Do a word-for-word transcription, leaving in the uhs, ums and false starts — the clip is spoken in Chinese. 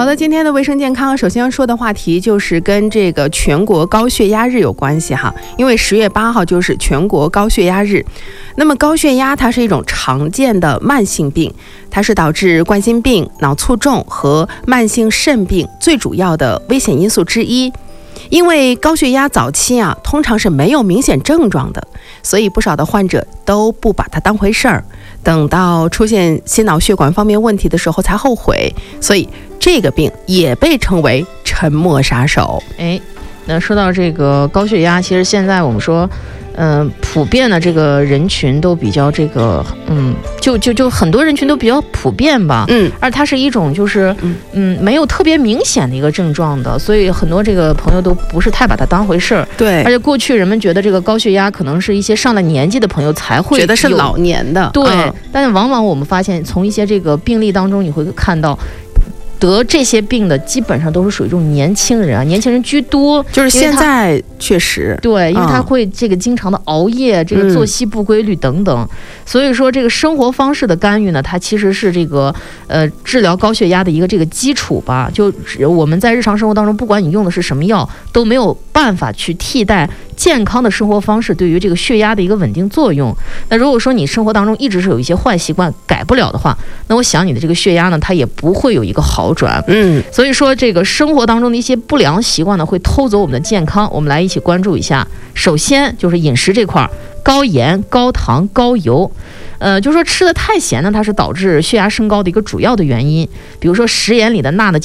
好的，今天的卫生健康，首先要说的话题就是跟这个全国高血压日有关系哈，因为十月八号就是全国高血压日。那么高血压它是一种常见的慢性病，它是导致冠心病、脑卒中和慢性肾病最主要的危险因素之一。因为高血压早期啊，通常是没有明显症状的，所以不少的患者都不把它当回事儿，等到出现心脑血管方面问题的时候才后悔，所以这个病也被称为沉默杀手。 哎，那说到这个高血压，其实现在我们说嗯、呃，普遍的这个人群都比较这个，嗯，就就就很多人群都比较普遍吧， 嗯， 而它是一种就是嗯嗯没有特别明显的一个症状的，所以很多这个朋友都不是太把它当回事儿。 对，而且过去人们觉得这个高血压可能是一些上了年纪的朋友才会觉得是老年的， 对、 嗯， 但是往往我们发现从一些这个病例当中，你会看到。得这些病的基本上都是属于这种年轻人啊，年轻人居多， 就是现在确实对，因为他会这个经常的熬夜，嗯、这个作息不规律等等，所以说这个生活方式的干预呢，它其实是这个呃治疗高血压的一个这个基础吧。就我们在日常生活当中，不管你用的是什么药，都没有办法去替代健康的生活方式对于这个血压的一个稳定作用。那如果说你生活当中一直是有一些坏习惯改不了的话，那我想你的这个血压呢，它也不会有一个好转。 嗯， 所以说这个生活当中的一些不良习惯呢，会偷走我们的健康。我们来一起关注一下。首先就是饮食这块，高盐、高糖、高油。呃，就说吃的太咸呢，它是导致血压升高的一个主要的原因。比如说食盐里的钠的